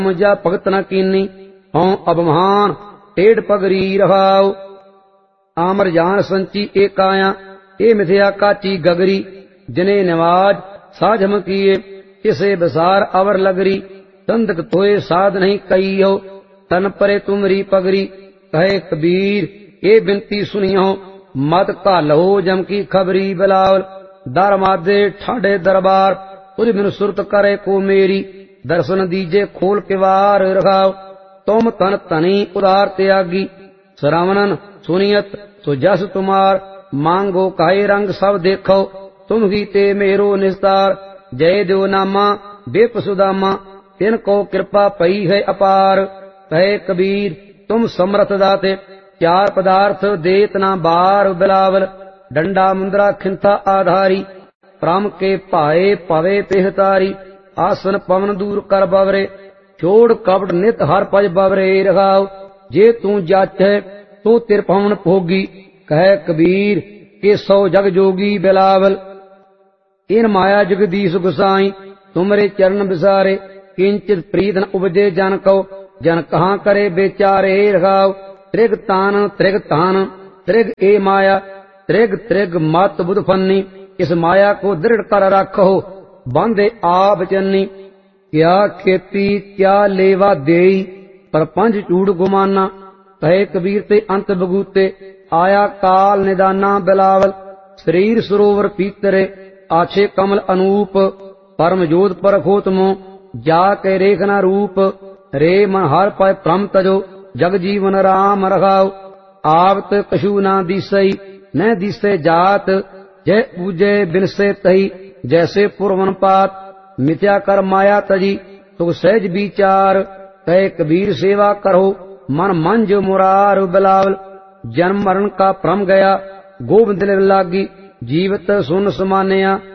जा भगत न कीनी, हों अबमान टेढ़ पगरी रहाओ। आमर जान संची ए काया, ए मिथ्या काची गगरी, जिने नवाज साझम किए, इसे बसार अवर लगरी। तंदक तोए साध नहीं कही हो, तन परे तुमरी पगरी। कहे कबीर ए बिनती सुनियो, मत कालो जम की खबरी बिलावल। दर मादे ठाडे दरबार, तुझ बिन सुरत करे को मेरी। दर्शन दीजे खोल के वार रखाओ, तुम तन तनी उदार त्यागी। श्रवणन सुनियत तो जस तुमार, मांगो काहे रंग सब देखो, तुम ही ते मेरो निस्तार। जय देव नामा बेप सुदामा, तिनको कृपा पई है अपार। कहे कबीर तुम समर्थ दाते, चार पदार्थ देत ना बार बिलावल। डंडा मुंदरा खिंथा आधारी, प्राम के पाए पवे पेहतारी। आसन पवन दूर कर बवरे, छोड़ कपट नित हर पज बवरे रखाओ। जे तू जाचै तो तिर पवन भोगी, कहे कबीर के सौ जग जोगी बिलावल। इन माया जगदीश गुसाई, तुमरे चरण बिसारे। किंचित प्रीत न उपजे जन को, जन कहाँ करे बेचारे रखाओ। त्रिग तान त्रिग ए माया, त्रिग त्रिग मत बुध फन्नी। इस माया को दृढ़ कर रखो, बांधे आप चन्नी। क्या खेती क्या लेवा देई, पर पंज चूड़ गुमाना। कहे कबीर ते अंत बगूते, आया काल निदाना बिलावल। शरीर सरोवर पीतरे, आछे कमल अनूप। परम जोत पर खोतमो, जाके रेखना रूप। रे मन हर पाए प्रम तजो, जग जीवन राम रखाओ। आवत कछु ना दिसई, न दिसे जात। जय पूजे बिनसे तही, जैसे पुरवन पात। मिथ्या कर माया तजी, तो सहज विचार। कहे कबीर सेवा करो, मन मंज मुरार बिलावल। जन्म मरण का भ्रम गया, गोविंद लागी। जीवत सुन समानया,